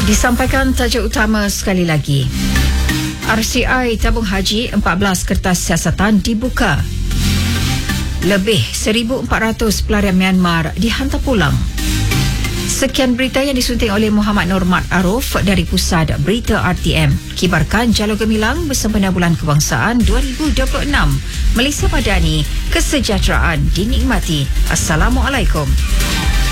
Disampaikan tajuk utama sekali lagi. RCI tabung haji 14 kertas siasatan dibuka. Lebih 1,400 pelarian Myanmar dihantar pulang. Sekian berita yang disunting oleh Muhammad Nurmat Aruf dari Pusat Berita RTM. Kibarkan Jalur Gemilang bersempena Bulan Kebangsaan 2026. Malaysia Madani, kesejahteraan dinikmati. Assalamualaikum.